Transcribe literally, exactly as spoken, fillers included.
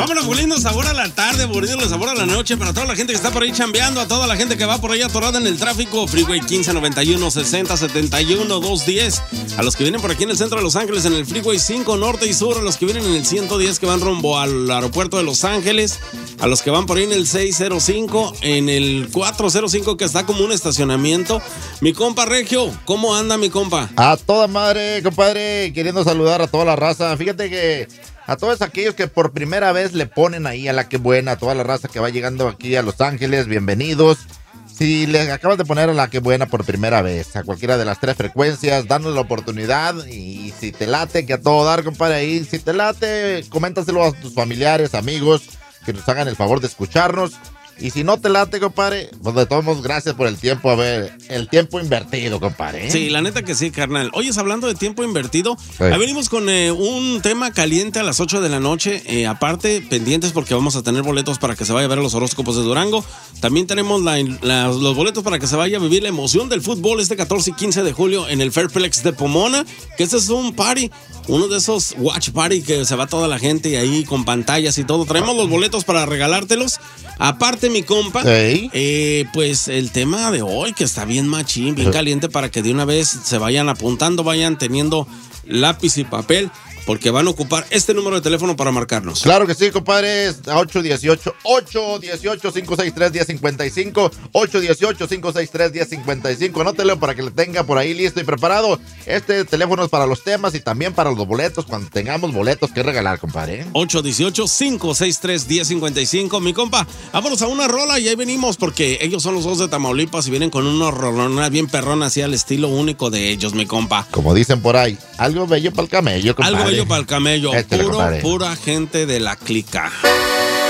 Vámonos poniendo sabor a la tarde, poniendo sabor a la noche para toda la gente que está por ahí chambeando, a toda la gente que va por ahí atorada en el tráfico. Freeway quince, noventa y uno, sesenta, setenta y uno, doscientos diez. A los que vienen por aquí en el centro de Los Ángeles, en el Freeway cinco, norte y sur. A los que vienen en el ciento diez que van rumbo al aeropuerto de Los Ángeles. A los que van por ahí en el seiscientos cinco, en el cuatrocientos cinco que está como un estacionamiento. Mi compa Regio, ¿cómo anda mi compa? A toda madre, compadre, queriendo saludar a toda la raza. Fíjate que a todos aquellos que por primera vez le ponen ahí a la que buena, a toda la raza que va llegando aquí a Los Ángeles, bienvenidos. Si le acabas de poner a la que buena por primera vez, a cualquiera de las tres frecuencias, danos la oportunidad. Y si te late, que a todo dar, compadre, ahí. Si te late, coméntaselo a tus familiares, amigos, que nos hagan el favor de escucharnos. Y si no te late, compadre, pues de todos modos, gracias por el tiempo, a ver, el tiempo invertido, compadre, ¿eh? Sí, la neta que sí, carnal. Oyes, hablando de tiempo invertido, sí. Ahí venimos con eh, un tema caliente a las ocho de la noche. Eh, aparte, pendientes porque vamos a tener boletos para que se vaya a ver los horóscopos de Durango. También tenemos la, la, los boletos para que se vaya a vivir la emoción del fútbol este catorce y quince de julio en el Fairplex de Pomona, que este es un party, uno de esos watch party que se va toda la gente ahí con pantallas y todo. Traemos los boletos para regalártelos. Aparte, mi compa, ¿Sí? eh, pues el tema de hoy que está bien machín, bien caliente, para que de una vez se vayan apuntando, vayan teniendo lápiz y papel, porque van a ocupar este número de teléfono para marcarnos. Claro que sí, compadre, ocho uno ocho, ocho uno ocho, cinco seis tres, uno cero cinco cinco, ocho uno ocho, cinco seis tres, uno cero cinco cinco, anótelo para que lo tenga por ahí listo y preparado. Este teléfono es para los temas y también para los boletos, cuando tengamos boletos que regalar, compadre. ocho uno ocho, cinco seis tres, uno cero cinco cinco, mi compa, vámonos a una rola y ahí venimos, porque ellos son los dos de Tamaulipas y vienen con unos rolonas bien perronas, así al estilo único de ellos, mi compa. Como dicen por ahí, algo bello para el camello, compadre. Algo bello para el camello, Este puro, pura gente de la clica.